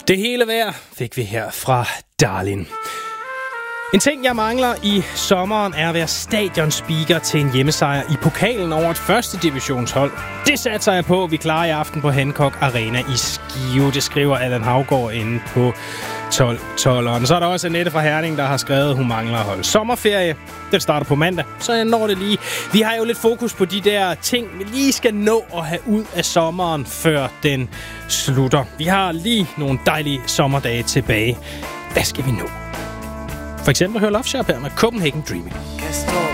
Det hele værd fik vi her fra Darlin. En ting, jeg mangler i sommeren, er at være stadionspeaker til en hjemmesejr i pokalen over et første divisionshold. Det satser jeg på, vi klarer i aften på Hancock Arena i Skive. Det skriver Allan Havgård inde på 12'eren. Så er der også Annette fra Herning, der har skrevet, at hun mangler at holde sommerferie. Den starter på mandag, så jeg når det lige. Vi har jo lidt fokus på de der ting, vi lige skal nå at have ud af sommeren, før den slutter. Vi har lige nogle dejlige sommerdage tilbage. Hvad skal vi nå? For eksempel høre Love Shop her med Copenhagen Dreaming.